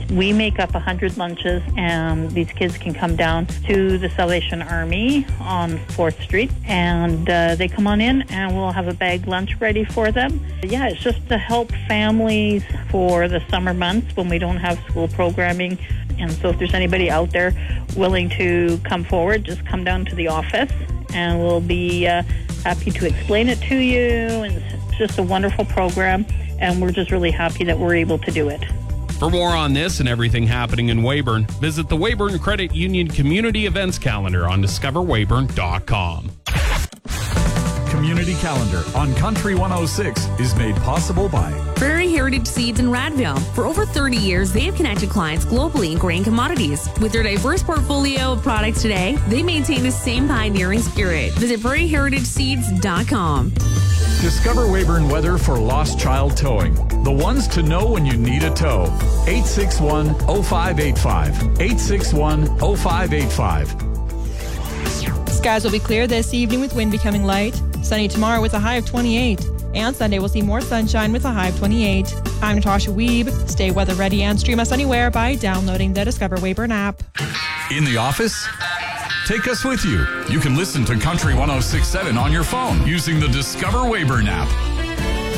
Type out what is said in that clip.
We make up 100 lunches, and these kids can come down to the Salvation Army on 4th Street, and they come on in, and we'll have a bag lunch ready for them. Yeah, it's just to help families for the summer months when we don't have school programming. And so if there's anybody out there willing to come forward, just come down to the office, and we'll be happy to explain it to you. And it's just a wonderful program, and we're just really happy that we're able to do it. For more on this and everything happening in Weyburn, visit the Weyburn Credit Union Community Events Calendar on discoverweyburn.com. Community Calendar on Country 106 is made possible by Prairie Heritage Seeds in Radville. For over 30 years, they have connected clients globally in grain commodities. With their diverse portfolio of products today, they maintain the same pioneering spirit. Visit prairieheritageseeds.com. Discover Weyburn weather for lost child towing. The ones to know when you need a tow. 861-0585. 861-0585. Skies will be clear this evening with wind becoming light. Sunny tomorrow with a high of 28. And Sunday we'll see more sunshine with a high of 28. I'm Natasha Weeb. Stay weather ready and stream us anywhere by downloading the Discover Weyburn app. In the office? Take us with you. You can listen to Country 106.7 on your phone using the Discover Weyburn app.